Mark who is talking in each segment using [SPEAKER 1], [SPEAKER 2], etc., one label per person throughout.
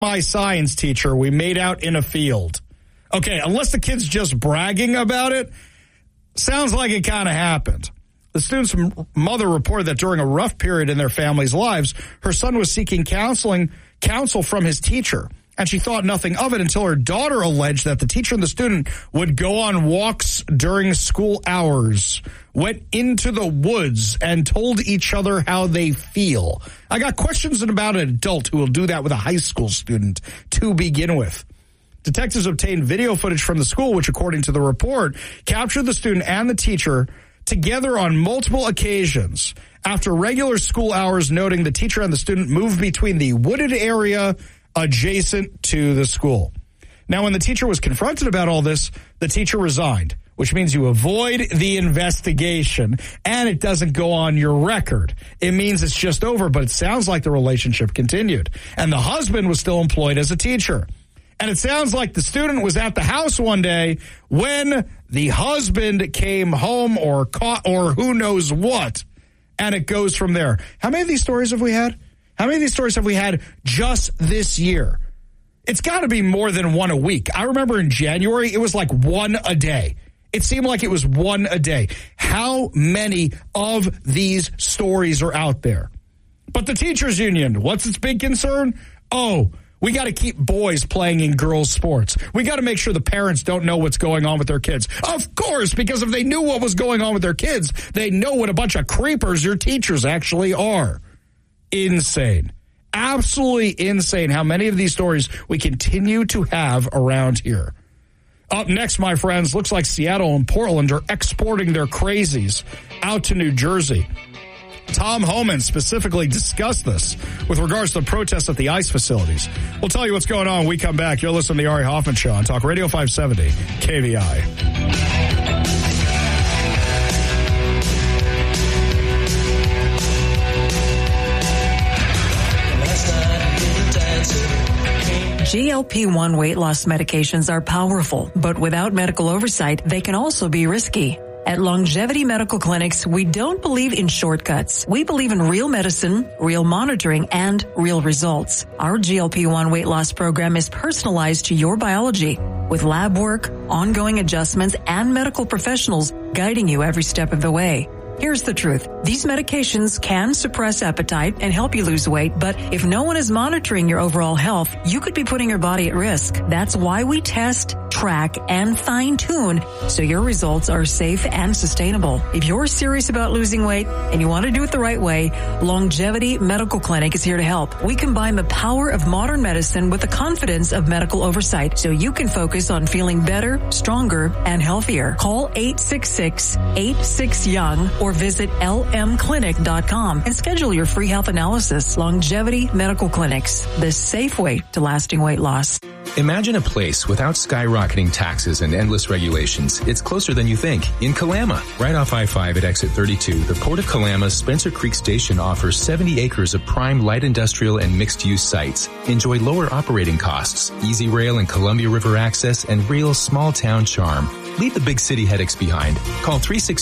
[SPEAKER 1] my science teacher. We made out in a field. Okay, unless the kid's just bragging about it, sounds like it kind of happened. The student's mother reported that during a rough period in their family's lives, her son was seeking counsel from his teacher. And she thought nothing of it until her daughter alleged that the teacher and the student would go on walks during school hours, went into the woods, and told each other how they feel. I got questions about an adult who will do that with a high school student to begin with. Detectives obtained video footage from the school, which, according to the report, captured the student and the teacher together on multiple occasions after regular school hours, noting the teacher and the student moved between the wooded area adjacent to the school. Now, when the teacher was confronted about all this, the teacher resigned, which means you avoid the investigation and it doesn't go on your record. It means it's just over, but it sounds like the relationship continued. And the husband was still employed as a teacher. And it sounds like the student was at the house one day when the husband came home or caught or who knows what. And it goes from there. How many of these stories have we had? How many of these stories have we had just this year? It's got to be more than one a week. I remember in January, it was like one a day. It seemed like it was one a day. How many of these stories are out there? But the teachers union, what's its big concern? Oh, we got to keep boys playing in girls' sports. We got to make sure the parents don't know what's going on with their kids. Of course, because if they knew what was going on with their kids, they know what a bunch of creepers your teachers actually are. Insane. Absolutely insane how many of these stories we continue to have around here. Up next, my friends, looks like Seattle and Portland are exporting their crazies out to New Jersey. Tom Homan specifically discussed this with regards to the protests at the ICE facilities. We'll tell you what's going on when we come back. You're listening to the Ari Hoffman Show on Talk Radio 570 KVI.
[SPEAKER 2] GLP-1 weight loss medications are powerful, but without medical oversight, they can also be risky. At Longevity Medical Clinics, we don't believe in shortcuts. We believe in real medicine, real monitoring, and real results. Our GLP-1 weight loss program is personalized to your biology, with lab work, ongoing adjustments, and medical professionals guiding you every step of the way. Here's the truth. These medications can suppress appetite and help you lose weight, but if no one is monitoring your overall health, you could be putting your body at risk. That's why we test, track, and fine-tune so your results are safe and sustainable. If you're serious about losing weight and you want to do it the right way, Longevity Medical Clinic is here to help. We combine the power of modern medicine with the confidence of medical oversight so you can focus on feeling better, stronger, and healthier. Call 866-86-YOUNG or visit lmclinic.com and schedule your free health analysis. Longevity Medical Clinics, the safe way to lasting weight loss.
[SPEAKER 3] Imagine a place without skyrocketing taxes and endless regulations. It's closer than you think. In Kalama, right off I-5 at exit 32, the Port of Kalama's Spencer Creek Station offers 70 acres of prime light industrial and mixed-use sites. Enjoy lower operating costs, easy rail and Columbia River access, and real small-town charm. Leave the big city headaches behind. Call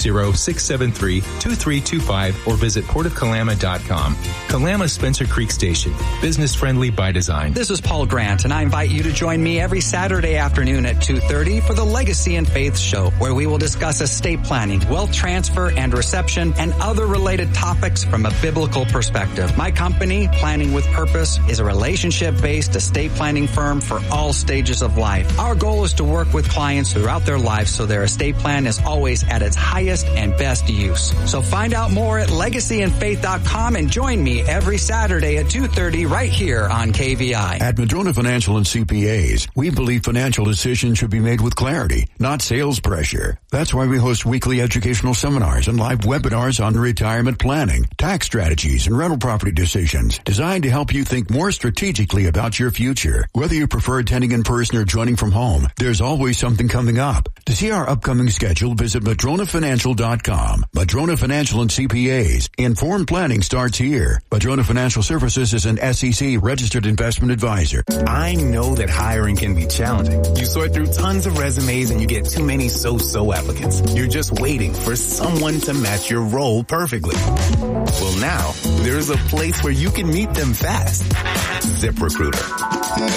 [SPEAKER 3] 360-673-2325 or visit portofkalama.com. Kalama Spencer Creek Station. Business friendly by design.
[SPEAKER 4] This is Paul Grant, and I invite you to join me every Saturday afternoon at 2:30 for the Legacy and Faith Show, where we will discuss estate planning, wealth transfer and reception, and other related topics from a biblical perspective. My company, Planning with Purpose, is a relationship-based estate planning firm for all stages of life. Our goal is to work with clients throughout their lives so their estate plan is always at its highest and best use. So find out more at legacyandfaith.com and join me every Saturday at 2:30 right here on KVI.
[SPEAKER 5] At Madrona Financial and CPAs, we believe financial decisions should be made with clarity, not sales pressure. That's why we host weekly educational seminars and live webinars on retirement planning, tax strategies, and rental property decisions designed to help you think more strategically about your future. Whether you prefer attending in person or joining from home, there's always something coming up. To see our upcoming schedule, visit MadronaFinancial.com. Madrona Financial and CPAs. Informed planning starts here. Madrona Financial Services is an SEC registered investment advisor.
[SPEAKER 6] I know that hiring can be challenging. You sort through tons of resumes and you get too many so-so applicants. You're just waiting for someone to match your role perfectly. Well, now, there's a place where you can meet them fast. ZipRecruiter.